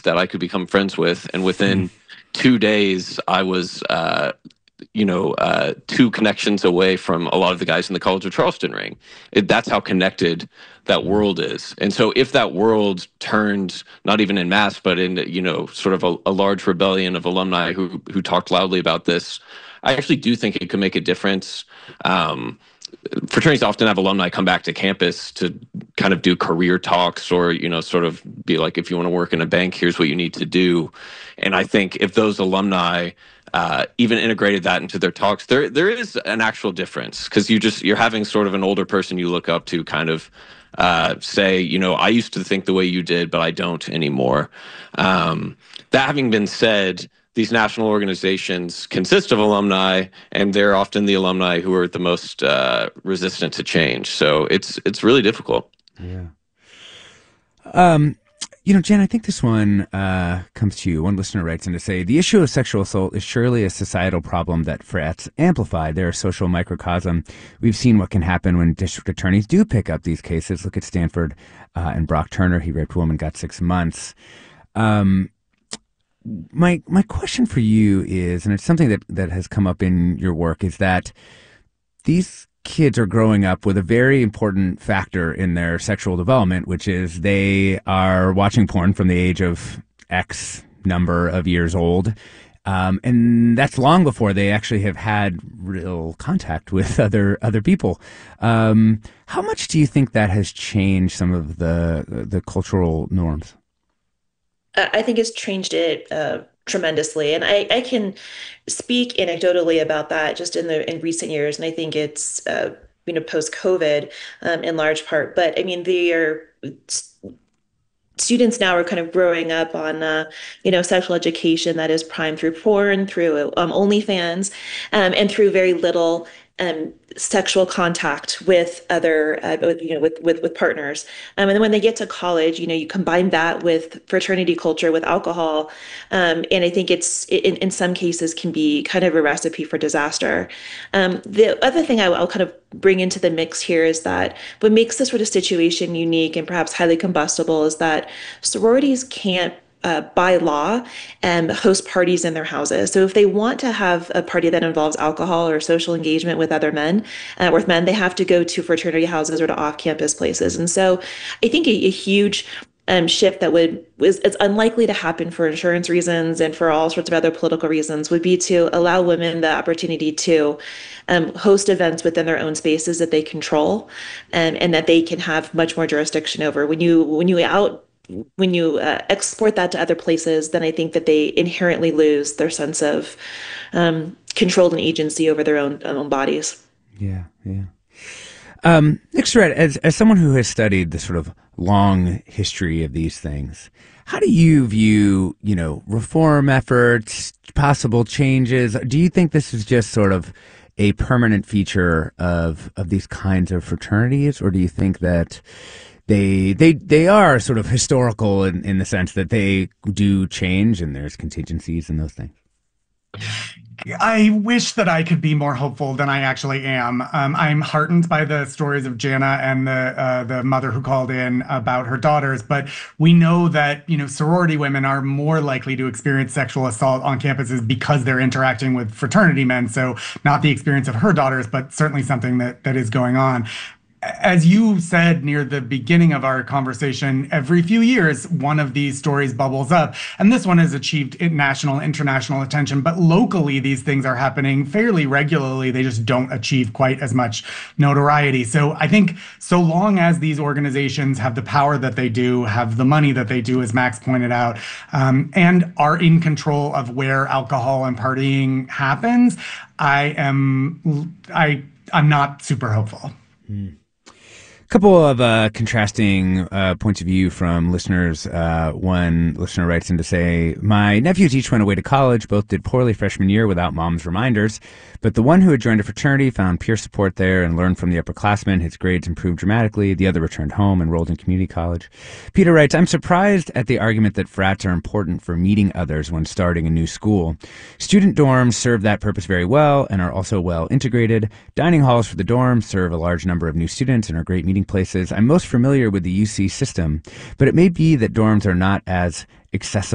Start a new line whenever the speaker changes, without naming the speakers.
that I could become friends with, and within 2 days, I was, two connections away from a lot of the guys in the College of Charleston ring. That's how connected that world is. And so if that world turned, not even in mass, but in, sort of a large rebellion of alumni who talked loudly about this, I actually do think it could make a difference. Fraternities often have alumni come back to campus to kind of do career talks, or sort of be like, if you want to work in a bank, here's what you need to do. And I think if those alumni even integrated that into their talks, there is an actual difference, because you're having sort of an older person you look up to kind of say, I used to think the way you did, but I don't anymore. That having been said, these national organizations consist of alumni, and they're often the alumni who are the most resistant to change. So it's really difficult.
Yeah. Jen, I think this one comes to you. One listener writes in to say, the issue of sexual assault is surely a societal problem that frats amplify. They're a social microcosm. We've seen what can happen when district attorneys do pick up these cases. Look at Stanford and Brock Turner. He raped a woman, got 6 months. My question for you is, and it's something that has come up in your work, is that these kids are growing up with a very important factor in their sexual development, which is they are watching porn from the age of X number of years old. And that's long before they actually have had real contact with other people. How much do you think that has changed some of the cultural norms?
I think it's changed it tremendously, and I can speak anecdotally about that just in recent years, and I think it's post COVID in large part. But I mean, students now are kind of growing up on sexual education that is primed through porn, through OnlyFans, and through very little sexual contact with other with partners, and then when they get to college, you combine that with fraternity culture, with alcohol, and I think it's in some cases can be kind of a recipe for disaster. The other thing I'll kind of bring into the mix here is that what makes this sort of situation unique and perhaps highly combustible is that sororities can't by law, host parties in their houses. So if they want to have a party that involves alcohol or social engagement with other men, with men, they have to go to fraternity houses or to off-campus places. And so I think a huge shift that it's unlikely to happen for insurance reasons and for all sorts of other political reasons would be to allow women the opportunity to host events within their own spaces that they control, and that they can have much more jurisdiction over. When you export that to other places, then I think that they inherently lose their sense of control and agency over their own bodies.
Yeah. Nick Surratt, as someone who has studied the sort of long history of these things, how do you view, reform efforts, possible changes? Do you think this is just sort of a permanent feature of these kinds of fraternities, or do you think that they are sort of historical in the sense that they do change and there's contingencies and those things?
I wish that I could be more hopeful than I actually am. I'm heartened by the stories of Jana and the mother who called in about her daughters, but we know that sorority women are more likely to experience sexual assault on campuses because they're interacting with fraternity men. So not the experience of her daughters, but certainly something that is going on. As you said near the beginning of our conversation, every few years, one of these stories bubbles up. And this one has achieved national, international attention. But locally, these things are happening fairly regularly. They just don't achieve quite as much notoriety. So I think so long as these organizations have the power that they do, have the money that they do, as Max pointed out, and are in control of where alcohol and partying happens, I'm not super hopeful.
Couple of contrasting points of view from listeners. One listener writes in to say, my nephews each went away to college. Both did poorly freshman year without mom's reminders. But the one who had joined a fraternity found peer support there and learned from the upperclassmen. His grades improved dramatically. The other returned home, enrolled in community college. Peter writes, I'm surprised at the argument that frats are important for meeting others when starting a new school. Student dorms serve that purpose very well and are also well integrated. Dining halls for the dorms serve a large number of new students and are great meeting places. I'm most familiar with the UC system, but it may be that dorms are not as accessible